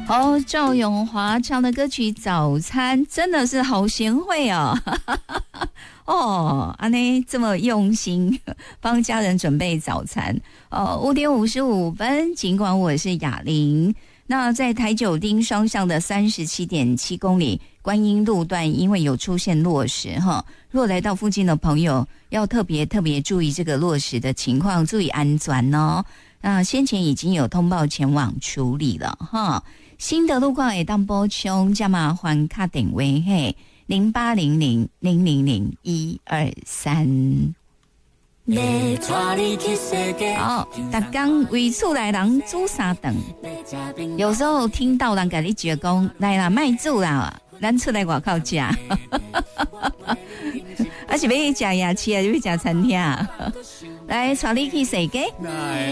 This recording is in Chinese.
哦，赵咏华唱的歌曲《早餐》真的是好贤惠哦。哦，安内这么用心帮家人准备早餐。5:55，尽管我是雅玲。那在台九丁双向的37.7公里观音路段，因为有出现落石哈，若来到附近的朋友要特别注意这个落石的情况，注意安全哦。那先前已经有通报前往处理了哈。新的路况会当补充，加麻烦卡电话嘿0800000123。好，逐天为厝内人煮三顿，有时候听到人跟你讲，来啦，卖煮啦，咱出来外口吃，还是要去吃夜市，还是要去吃餐厅？来，带你去踅街。